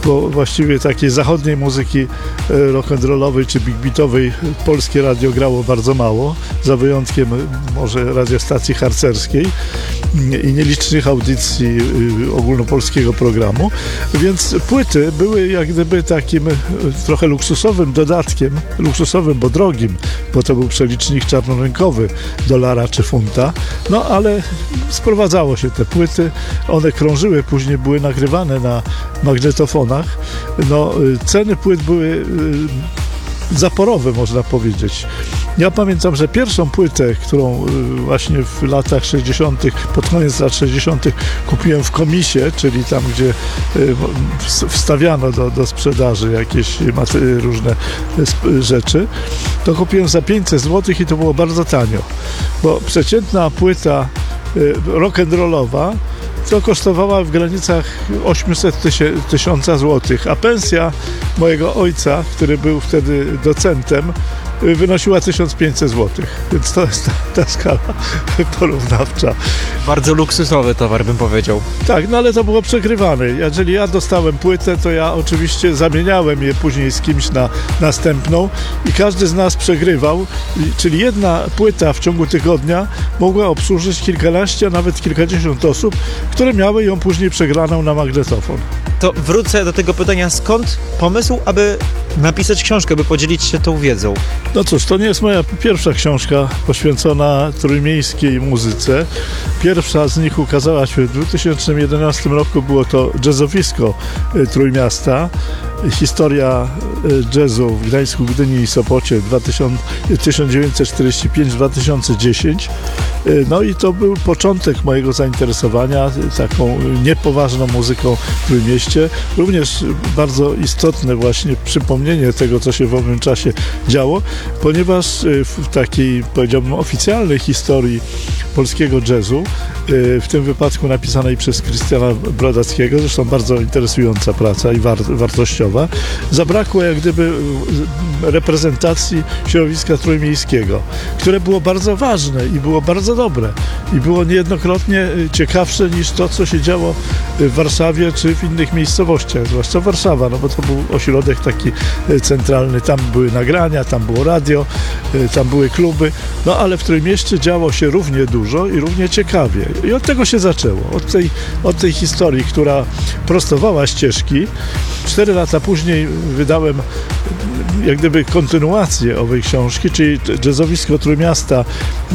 bo właściwie takiej zachodniej muzyki rock'n'rollowej czy big beatowej polskie radio grało bardzo mało, za wyjątkiem może radiostacji harcerskiej i nielicznych audycji ogólnopolskiego programu, więc płyty były jak gdyby takim trochę luksusowym dodatkiem, luksusowym, bo drogim, bo to był przelicznik czarnorynkowy dolara czy funta, no ale sprowadzało się te płyty, one krążyły, później były nagrywane na magnetofonach, no ceny płyt były zaporowe, można powiedzieć. Ja pamiętam, że pierwszą płytę, którą właśnie w latach 60., pod koniec lat 60. kupiłem w komisie, czyli tam, gdzie wstawiano do sprzedaży jakieś różne rzeczy, to kupiłem za 500 zł i to było bardzo tanio, bo przeciętna płyta rock'n'rollowa to kosztowała w granicach 800 tysiąca złotych, a pensja mojego ojca, który był wtedy docentem, wynosiła 1500 zł, więc to jest ta skala porównawcza. Bardzo luksusowy towar, bym powiedział. Tak, no ale to było przegrywane. Jeżeli ja dostałem płytę, to ja oczywiście zamieniałem je później z kimś na następną i każdy z nas przegrywał, czyli jedna płyta w ciągu tygodnia mogła obsłużyć kilkanaście, a nawet kilkadziesiąt osób, które miały ją później przegraną na magnetofon. To wrócę do tego pytania, skąd pomysł, aby napisać książkę, by podzielić się tą wiedzą? No cóż, to nie jest moja pierwsza książka poświęcona trójmiejskiej muzyce. Pierwsza z nich ukazała się w 2011 roku, było to jazzowisko Trójmiasta. Historia jazzu w Gdańsku, Gdyni i Sopocie 1945-2010. No i to był początek mojego zainteresowania taką niepoważną muzyką w Trójmieście. Również bardzo istotne właśnie przypomnienie tego, co się w owym czasie działo, ponieważ w takiej, powiedziałbym, oficjalnej historii polskiego jazzu, w tym wypadku napisanej przez Krystiana Brodackiego, zresztą bardzo interesująca praca i wartościowa, zabrakło jak gdyby reprezentacji środowiska trójmiejskiego, które było bardzo ważne i było bardzo dobre i było niejednokrotnie ciekawsze niż to, co się działo w Warszawie czy w innych miejscowościach, zwłaszcza Warszawa, no bo to był ośrodek taki centralny, tam były nagrania, tam było radio, tam były kluby, no ale w Trójmieście działo się równie dużo i równie ciekawie. I od tego się zaczęło, od tej historii, która prostowała ścieżki. 4 lata później wydałem jak gdyby kontynuację owej książki, czyli jazzowisko Trójmiasta,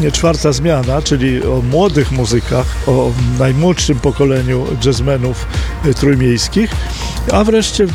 4. zmiana, czyli o młodych muzykach, o najmłodszym pokoleniu jazzmenów trójmiejskich, a wreszcie w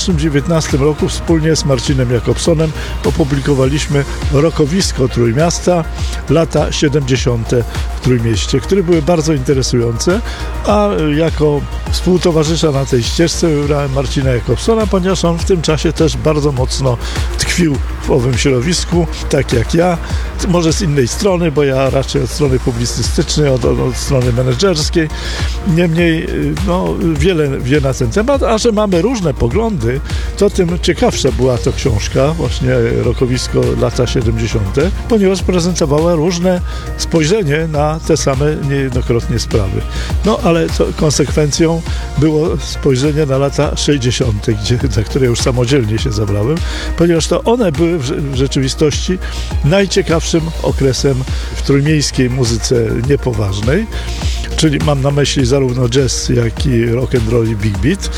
2019 roku wspólnie z Marcinem Jakobsonem opublikowaliśmy rockowisko Trójmiasta, lata 70. w Trójmieście, które były bardzo interesujące, a jako współtowarzysza na tej ścieżce wybrałem Marcina Jakobsona, ponieważ on w tym czasie też bardzo mocno tkwił w owym środowisku, tak jak ja, może z innej strony, bo ja raczej od strony publicystycznej, od strony menedżerskiej. Niemniej no, wiele wie na ten temat, a że mamy różne poglądy, to tym ciekawsza była to książka, właśnie rockowisko lata 70., ponieważ prezentowała różne spojrzenie na te same niejednokrotnie sprawy. No ale to konsekwencją było spojrzenie na lata 60., za które już samodzielnie się zabrałem, ponieważ to one były w rzeczywistości najciekawszym okresem w trójmiejskiej muzyce niepoważnej, czyli mam na myśli zarówno jazz, jak i rock and roll i big beat,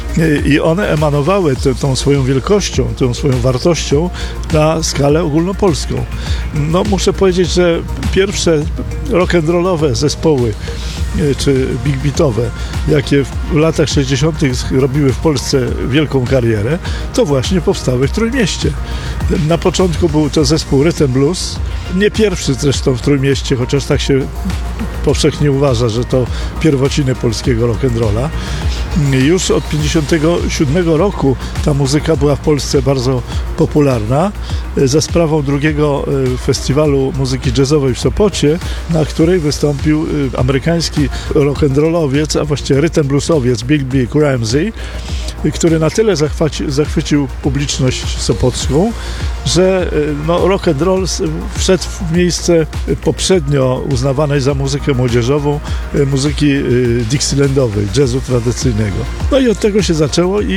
i one emanowały tą swoją wielkością, tą swoją wartością na skalę ogólnopolską. No muszę powiedzieć, że pierwsze rock and rollowe zespoły czy big beatowe, jakie w latach 60. robiły w Polsce wielką karierę, to właśnie powstały w Trójmieście. Na początku był to zespół Rhythm Blues, nie pierwszy zresztą w Trójmieście, chociaż tak się powszechnie uważa, że to pierwociny polskiego rock'n'rolla. Już od 1957 roku ta muzyka była w Polsce bardzo popularna za sprawą drugiego festiwalu muzyki jazzowej w Sopocie, na której wystąpił amerykański rock'n'rollowiec, a właściwie rhythm bluesowiec Big Big Ramsey, który na tyle zachwycił publiczność sopocką, że no, rock and roll wszedł w miejsce poprzednio uznawanej za muzykę młodzieżową, muzyki dixielandowej, jazzu tradycyjnego. No i od tego się zaczęło i